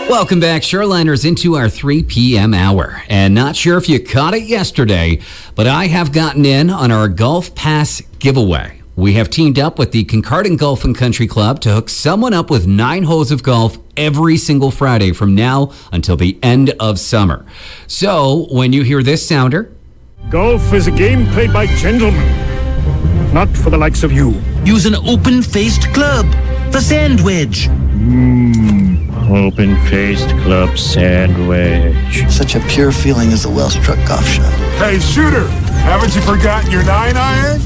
Welcome back, Shoreliners, into our 3 p.m. hour. And not sure if you caught it yesterday, but I have gotten in on our Golf Pass giveaway. We have teamed up with the Kincardine Golf and Country Club to hook someone up with 9 holes of golf every single Friday from now until the end of summer. So when you hear this sounder... Golf is a game played by gentlemen, not for the likes of you. Use an open-faced club, the sand wedge. Open-faced club sandwich. Such a pure feeling as a well-struck golf shot. Hey, shooter, haven't you forgotten your 9-iron?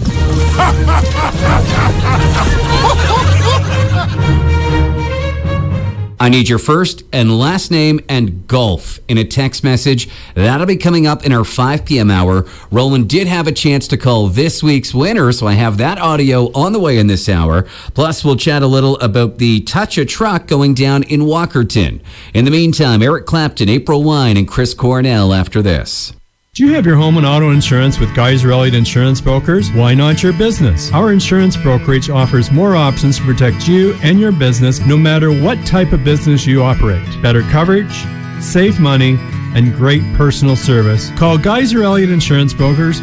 I need your first and last name and golf in a text message. That'll be coming up in our 5 p.m. hour. Roland did have a chance to call this week's winner, so I have that audio on the way in this hour. Plus, we'll chat a little about the Touch a Truck going down in Walkerton. In the meantime, Eric Clapton, April Wine, and Chris Cornell after this. Do you have your home and auto insurance with Geyser Elliott Insurance Brokers? Why not your business? Our insurance brokerage offers more options to protect you and your business no matter what type of business you operate. Better coverage, save money, and great personal service. Call Geyser Elliott Insurance Brokers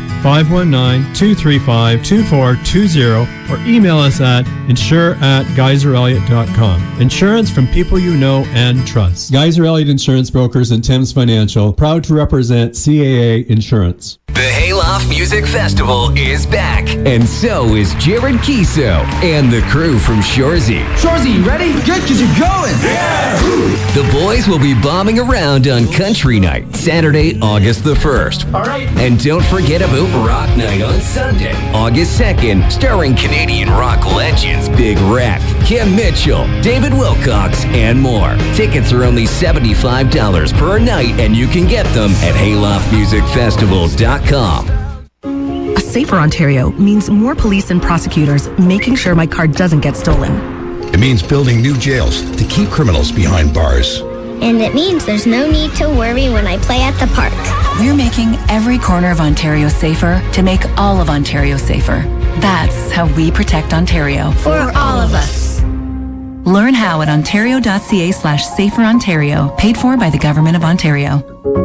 519-235-2420 or email us at insure@geyserelliott.com. Insurance from people you know and trust. Geyser Elliott Insurance Brokers and Thames Financial, proud to represent CAA Insurance. The Hayloft Music Festival is back, and so is Jared Kiso and the crew from Shorzy. Shorzy, you ready? Good, because you're going. Yeah! The boys will be bombing around on Country Night, Saturday, August the 1st. All right. And don't forget about Rock Night on Sunday, August 2nd, starring Canadian rock legends Big Rec, Kim Mitchell, David Wilcox, and more. Tickets are only $75 per night, and you can get them at hayloftmusicfestival.com. A safer Ontario means more police and prosecutors making sure my car doesn't get stolen. It means building new jails to keep criminals behind bars. And it means there's no need to worry when I play at the park. We're making every corner of Ontario safer to make all of Ontario safer. That's how we protect Ontario. For all of us. Learn how at ontario.ca/saferontario, paid for by the Government of Ontario.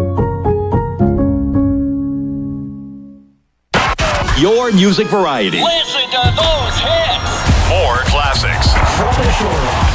Your music variety. Listen to those hits. More classics. From the Shore.